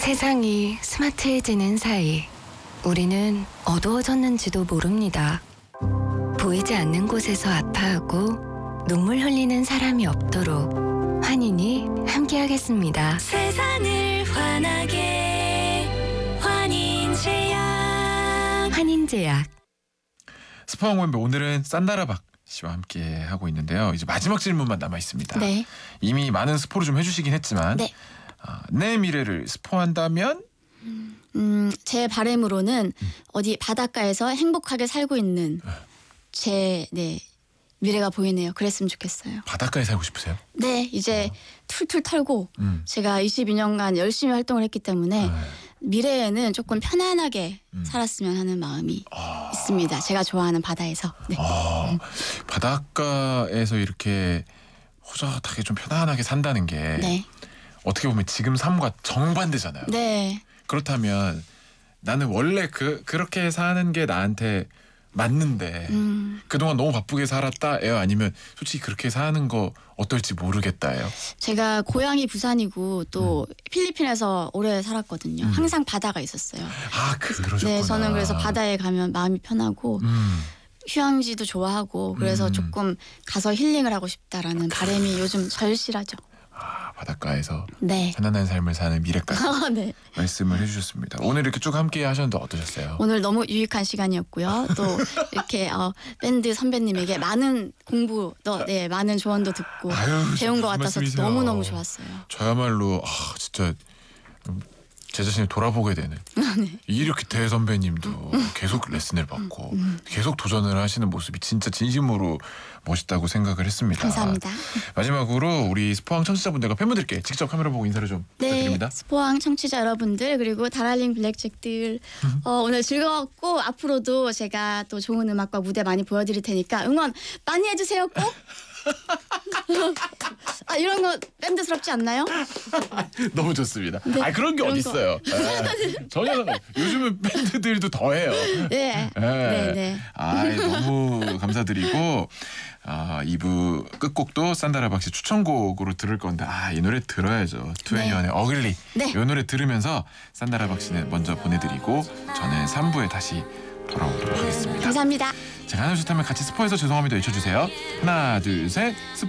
세상이 스마트해지는 사이 우리는 어두워졌는지도 모릅니다. 보이지 않는 곳에서 아파하고 눈물 흘리는 사람이 없도록 환인이 함께하겠습니다. 세상을 환하게 환인제약. 환인제약. 스포왕원배 오늘은 산다라박 씨와 함께 하고 있는데요. 이제 마지막 질문만 남아 있습니다. 네. 이미 많은 스포를 좀 해주시긴 했지만 네. 내 미래를 스포한다면 제 바람으로는 어디 바닷가에서 행복하게 살고 있는 제 미래가 보이네요. 그랬으면 좋겠어요. 바닷가에 살고 싶으세요? 네, 이제 툴툴 털고 제가 22년간 열심히 활동을 했기 때문에 미래에는 조금 편안하게 살았으면 하는 마음이 있습니다. 제가 좋아하는 바다에서. 네. 바닷가에서 이렇게 호젓하게 좀 편안하게 산다는 게 네. 어떻게 보면 지금 삶과 정반대잖아요. 네. 그렇다면 나는 원래 그렇게 사는 게 나한테 맞는데 그동안 너무 바쁘게 살았다예요? 아니면 솔직히 그렇게 사는 거 어떨지 모르겠다예요? 제가 고향이 부산이고 또 필리핀에서 오래 살았거든요. 항상 바다가 있었어요. 그러셨구나. 네, 저는 그래서 바다에 가면 마음이 편하고 휴양지도 좋아하고 그래서 조금 가서 힐링을 하고 싶다라는 바람이 요즘 절실하죠. 바닷가에서 네. 편안한 삶을 사는 미래까지 네. 말씀을 해주셨습니다. 오늘 이렇게 쭉 함께 하셨는데 어떠셨어요? 오늘 너무 유익한 시간이었고요. 또 이렇게 밴드 선배님에게 많은 공부도 많은 조언도 듣고 배운 것 같아서 너무너무 좋았어요. 저야말로 진짜 제 자신을 돌아보게 되는 이렇게 대선배님도 계속 레슨을 받고 계속 도전을 하시는 모습이 진짜 진심으로 멋있다고 생각을 했습니다. 감사합니다. 마지막으로 우리 스포왕 청취자분들과 팬분들께 직접 카메라 보고 인사를 좀 부탁드립니다. 스포왕 청취자 여러분들 그리고 다랄링 블랙잭들 오늘 즐거웠고 앞으로도 제가 또 좋은 음악과 무대 많이 보여드릴 테니까 응원 많이 해주세요 꼭. 이런 거 밴드스럽지 않나요? 너무 좋습니다. 네, 그런 게 어디 있어요? 전혀 요즘은 밴드들도 더 해요. 네. 너무 감사드리고 2부 끝곡도 산다라박 씨 추천곡으로 들을 건데 이 노래 들어야죠. 투애니원의 어글리. 이 노래 들으면서 산다라박 씨는 먼저 보내드리고 저는 3부에 다시 돌아오도록 하겠습니다. 감사합니다. 제가 하나 둘 셋 하면 같이 스포해서 죄송합니다 외쳐주세요. 하나 둘 셋 스포.